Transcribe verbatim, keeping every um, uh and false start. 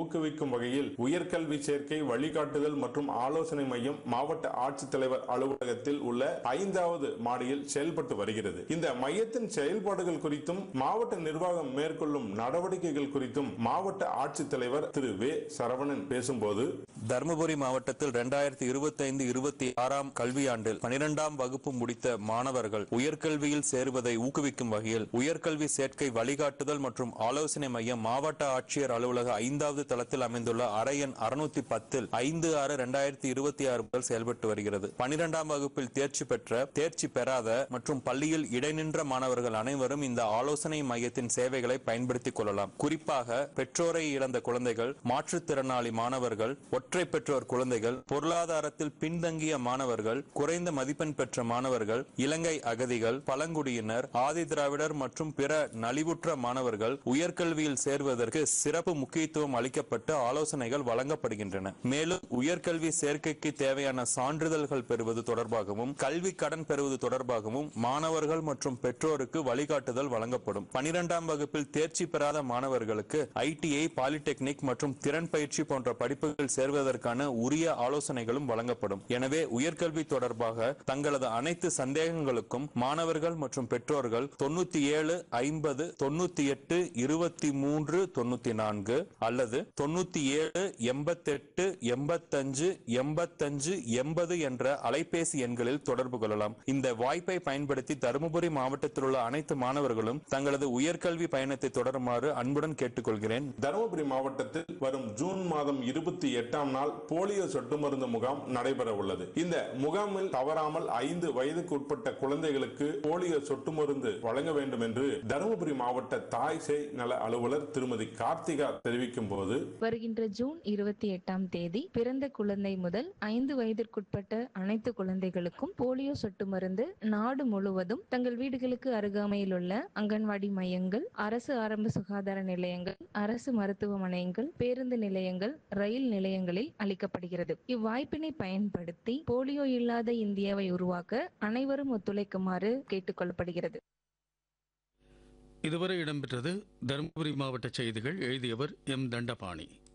ஊக்குவிக்கும் வகையில் உயர்கல்வி சேர்க்கை வழிகாட்டுதல் மற்றும் ஆலோசனை மையம் மாவட்ட ஆட்சித்தலைவர் அலுவலகத்தில் உள்ள ஐந்தாவது மாடியில் செயல்பட்டு வருகிறது. இந்த மையத்தின் செயல்பாடுகள் குறித்தும் மாவட்ட நிர்வாகம் மேற்கொள்ளும் நடவடிக்கைகள் குறித்தும் மாவட்ட ஆட்சித்தலைவர் திரு வே சரவணன் பேசும்போது, தருமபுரி மாவட்டத்தில் இரண்டாயிரத்தி இருபத்தி ஐந்து இருபத்தி ஆறாம் கல்வியாண்டில் பனிரெண்டாம் வகுப்பு முடித்த மாணவர்கள் உயர்கல்வியில் சேருவதை ஊக்குவிக்கும் வகையில் உயர்கல்வி சேர்க்கை வழிகாட்டுதல் மற்றும் ஆலோசனை மையம் மாவட்ட ஆட்சியர் அலுவலக ஐந்தாவது தளத்தில் அமைந்துள்ள அறை எண் அறுநூத்தி பத்தில் ஐந்து ஆறு இரண்டாயிரத்தி இருபத்தி ஆறு முதல் செயல்பட்டு வருகிறது. பனிரெண்டாம் வகுப்பில் தேர்ச்சி பெற்ற தேர்ச்சி பெறாத மற்றும் பள்ளியில் இடைநின்ற மாணவர்கள் அனைவரும் இந்த ஆலோசனை மையத்தின் சேவைகளை பயன்படுத்திக் கொள்ளலாம். குறிப்பாக பெற்றோரை இழந்த குழந்தைகள், மாற்றுத்திறனாளி மாணவர்கள், ஒற்றை பெற்றோர் குழந்தைகள், பொருளாதாரத்தில் பின்தங்கிய மாணவர்கள், குறைந்த மதிப்பெண் பெற்ற மாணவர்கள், இலங்கை அகதிகள், பழங்குடியினர், ஆதி திராவிடர் மற்றும் பிற நலிவுற்ற மாணவர்கள் உயர்கல்வியில் சேர்வதற்கு சிறப்பு முக்கியத்துவம் அளிக்கப்பட்டு ஆலோசனைகள் வழங்கப்படுகின்றன. மேலும் உயர்கல்வி சேர்க்கைக்கு தேவையான சான்றிதழ்கள் பெறுவது தொடர்பாகவும் கல்வி கடன் பெறுவது தொடர்பாகவும் மாணவர்கள் மற்றும் பெற்றோருக்கு வழிகாட்டுதல் வழங்கப்படும். பனிரெண்டாம் வகுப்பில் தேர்ச்சி பெறாத மாணவர்களுக்கு ஐடிஐ, பாலிடெக்னிக் மற்றும் திறன் பயிற்சி போன்ற படிப்புகள் சேர்வதற்கான உரிய ஆலோசனைகளும் வழங்கப்படும். எனவே உயர்கல்வி தொடர்பாக தங்களது அனைத்து சந்தேகங்களுக்கும் மாணவர்கள் மற்றும் பெற்றோர்கள் தொண்ணூத்தி ஏழு ஐம்பது தொண்ணூத்தி எட்டு இருபத்தி மூன்று தொண்ணூத்தி நான்கு அல்லது தொண்ணூத்தி ஏழு எண்பத்தி எட்டு எண்பத்தஞ்சு எண்பத்தஞ்சு எண்பது என்ற அலைபேசி எண்களில் தொடர்பு கொள்ளலாம். இந்த வாய்ப்பை பயன்படுத்தி தருமபுரி மாவட்டத்தில் உள்ள அனைத்து மாணவர்களும் தங்களது உயர்கல்வி பயணத்தை தொடருமாறு அன்புடன் கேட்டுக்கொள்கிறேன். தருமபுரி மாவட்டத்தில் வரும் ஜூன் மாதம் இருபத்தி எட்டாம் நாள் போலியோ சொட்டு மருந்து முகாம் நடைபெற உள்ளது. இந்த முகாமில் தவறாமல் ஐந்து வயதுக்கு உட்பட்ட குழந்தைகளுக்கு போலியோ சொட்டு மருந்து வழங்க வேண்டும் என்று தருமபுரி மாவட்ட தாய் சேய் நல அலுவலர் திருமதி கார்த்திகா தெரிவிக்கும் போது, வருகின்ற ஜூன் இருபத்தி எட்டாம் தேதி பிறந்த குழந்தை முதல் ஐந்து வயதிற்குட்பட்ட அனைத்து குழந்தைகளுக்கும் போலியோ சொட்டு மருந்து நாடு முழுவதும் தங்கள் வீடுகளுக்கு அருகாமையில் உள்ள அங்கன்வாடி மையங்கள், அரசு ஆரம்ப சுகாதார நிலையங்கள், அரசு மருத்துவமனைகள், பேருந்து நிலையங்கள், ரயில் நிலையங்களில் அளிக்கப்படுகிறது. இவ்வாய்ப்பினை பயன்படுத்தி போலியோ இல்லாத இந்தியாவை உருவாக்க அனைவரும் ஒத்துழைக்குமாறு கேட்டுக் கொள்ளப்படுகிறது. இதுவரை இடம்பெற்றது தருமபுரி மாவட்ட செய்திகள். எழுதியவர் எம் தண்டபாணி.